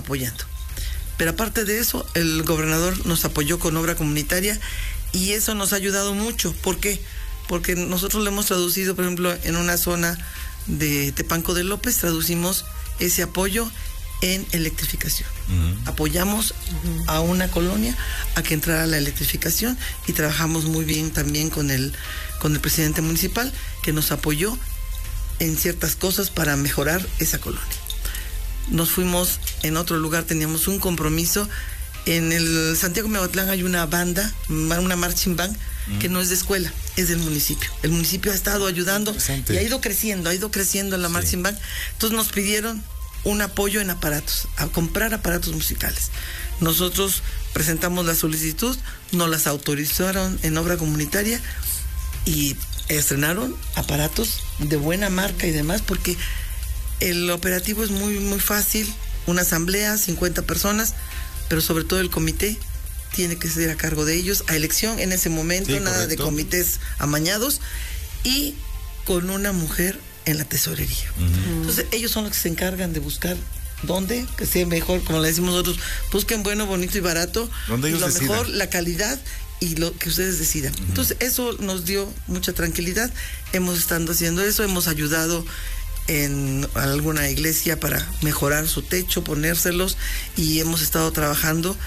apoyando. Pero aparte de eso, el gobernador nos apoyó con obra comunitaria y eso nos ha ayudado mucho. ¿Por qué? Porque nosotros lo hemos traducido, por ejemplo, en una zona de Tepanco de López, traducimos ese apoyo en electrificación. Apoyamos a una colonia a que entrara la electrificación y trabajamos muy bien también con el presidente municipal, que nos apoyó en ciertas cosas para mejorar esa colonia. Nos fuimos en otro lugar, teníamos un compromiso. En el Santiago Mehuatlán hay una banda, una marching band, que no es de escuela, es del municipio. El municipio ha estado ayudando y ha ido creciendo la marching band. Entonces nos pidieron un apoyo en aparatos, a comprar aparatos musicales. Nosotros presentamos la solicitud, nos las autorizaron en obra comunitaria y estrenaron aparatos de buena marca y demás, porque el operativo es muy, muy fácil. Una asamblea, 50 personas, pero sobre todo el comité tiene que ser a cargo de ellos, a elección en ese momento, sí, nada correcto, de comités amañados, y con una mujer en la tesorería. Entonces ellos son los que se encargan de buscar dónde, que sea mejor, como le decimos nosotros, busquen bueno, bonito y barato, donde ellos lo decidan. Mejor, la calidad y lo que ustedes decidan. Entonces eso nos dio mucha tranquilidad. Hemos estado haciendo eso, hemos ayudado en alguna iglesia para mejorar su techo, ponérselos, y hemos estado trabajando.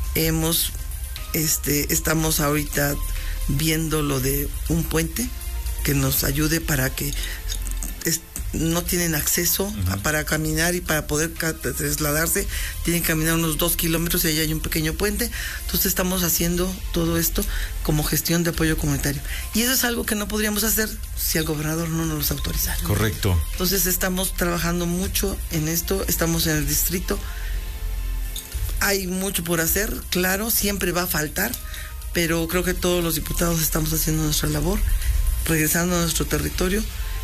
Estamos ahorita viendo lo de un puente que nos ayude para que no tienen acceso para caminar, y para poder trasladarse tienen que caminar unos 2 kilómetros y allá hay un pequeño puente. Entonces estamos haciendo todo esto como gestión de apoyo comunitario, y eso es algo que no podríamos hacer si el gobernador no nos los autorizara. Correcto. Entonces estamos trabajando mucho en esto, estamos en el distrito, hay mucho por hacer, claro, siempre va a faltar, pero creo que todos los diputados estamos haciendo nuestra labor, regresando a nuestro territorio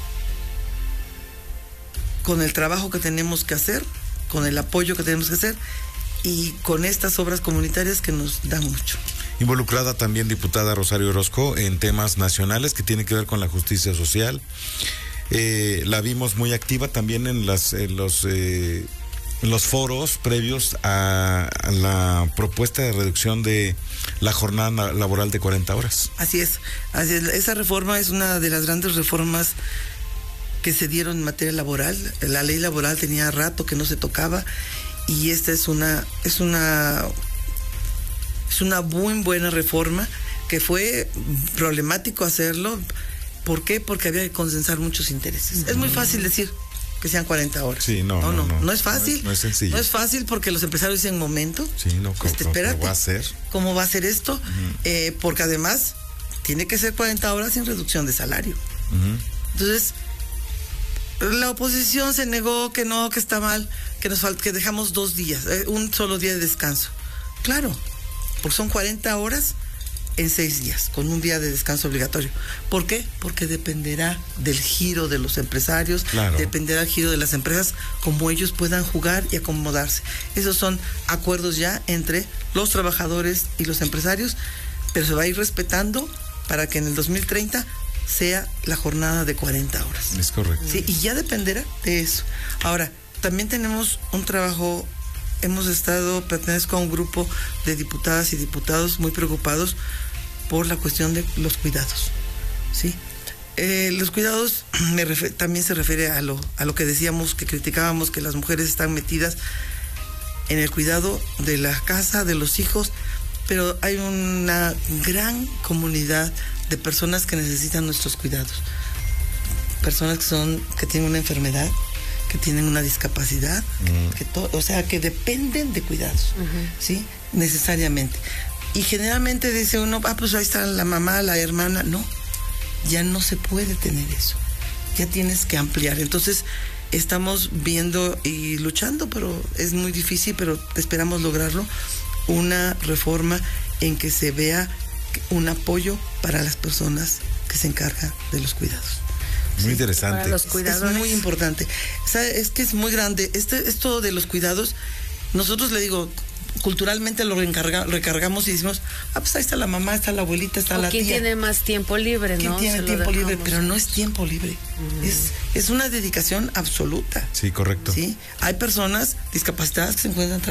con el trabajo que tenemos que hacer, con el apoyo que tenemos que hacer y con estas obras comunitarias que nos dan mucho. Involucrada también diputada Rosario Orozco en temas nacionales que tienen que ver con la justicia social. La vimos muy activa también en los foros previos a la propuesta de reducción de la jornada laboral de 40 horas. Así es. Esa reforma es una de las grandes reformas que se dieron en materia laboral. La ley laboral tenía rato que no se tocaba, y esta es una muy buena reforma, que fue problemático hacerlo. ¿Por qué? Porque había que consensar muchos intereses. Es muy fácil decir que sean 40 horas. Sí, no es fácil. No es sencillo. No es fácil, porque los empresarios dicen, momento. Sí, espérate, ¿cómo va a ser? ¿Cómo va a ser esto? Porque además tiene que ser 40 horas sin reducción de salario. Entonces, la oposición se negó, que no, que está mal, que dejamos 2 días, un solo día de descanso. Claro, porque son 40 horas en 6 días, con un día de descanso obligatorio. ¿Por qué? Porque dependerá del giro de los empresarios, claro, dependerá del giro de las empresas, como ellos puedan jugar y acomodarse. Esos son acuerdos ya entre los trabajadores y los empresarios, pero se va a ir respetando para que en el 2030 sea la jornada de 40 horas. Es correcto. Sí, y ya dependerá de eso. Ahora, también tenemos un trabajo, pertenezco a un grupo de diputadas y diputados muy preocupados por la cuestión de los cuidados. ¿Sí? Los cuidados también se refiere a lo que decíamos, que criticábamos, que las mujeres están metidas en el cuidado de la casa, de los hijos, pero hay una gran comunidad de personas que necesitan nuestros cuidados. Personas que tienen una enfermedad, que tienen una discapacidad, que dependen de cuidados, ¿sí? Necesariamente. Y generalmente dice uno, pues ahí está la mamá, la hermana. No, ya no se puede tener eso. Ya tienes que ampliar. Entonces, estamos viendo y luchando, pero es muy difícil, pero esperamos lograrlo, una reforma en que se vea un apoyo para las personas que se encargan de los cuidados. Muy interesante. Para los cuidadores. Es muy importante. Es que es muy grande. Esto de los cuidados, nosotros le digo, culturalmente lo recargamos y decimos, pues ahí está la mamá, está la abuelita, está la tía. ¿Quién tiene más tiempo libre, ¿Quién tiene tiempo libre? Pero no es tiempo libre. Es una dedicación absoluta. Sí, correcto. ¿Sí? Hay personas discapacitadas que se encuentran